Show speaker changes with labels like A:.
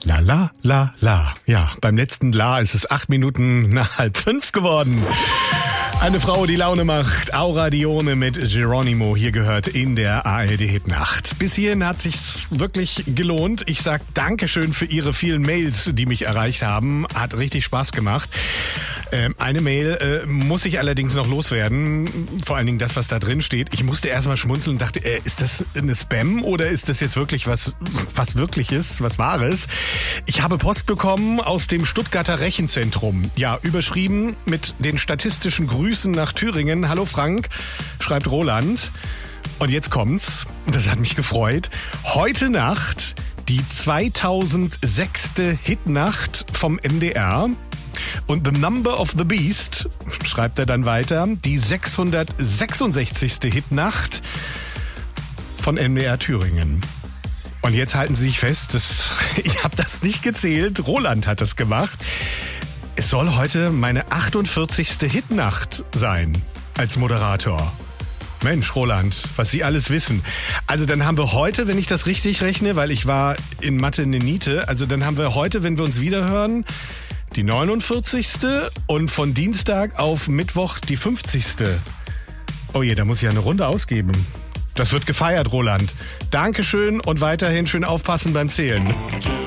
A: La la la la. Ja, beim letzten La ist es 8 Minuten nach 4:30 geworden. Eine Frau, die Laune macht. Aura Dione mit Geronimo. Hier gehört in der ARD-Hitnacht. Bis hierhin hat sich's wirklich gelohnt. Ich sag Dankeschön für Ihre vielen Mails, die mich erreicht haben. Hat richtig Spaß gemacht. Eine Mail muss ich allerdings noch loswerden. Vor allen Dingen das, was da drin steht. Ich musste erstmal schmunzeln und dachte, ist das eine Spam oder ist das jetzt wirklich was Wirkliches, was Wahres? Ich habe Post bekommen aus dem Stuttgarter Rechenzentrum. Ja, überschrieben mit den statistischen Grüßen nach Thüringen. Hallo Frank, schreibt Roland. Und jetzt kommt's. Das hat mich gefreut. Heute Nacht die 2006. Hitnacht vom NDR. Und The Number of the Beast, schreibt er dann weiter, die 666. Hitnacht von NDR Thüringen. Und jetzt halten Sie sich fest, ich habe das nicht gezählt, Roland hat das gemacht. Es soll heute meine 48. Hitnacht sein als Moderator. Mensch, Roland, was Sie alles wissen. Also dann haben wir heute, wenn ich das richtig rechne, weil ich war in Mathe eine Niete, also dann haben wir heute, wenn wir uns wiederhören, die 49. und von Dienstag auf Mittwoch die 50. Oh je, da muss ich ja eine Runde ausgeben. Das wird gefeiert, Roland. Dankeschön und weiterhin schön aufpassen beim Zählen.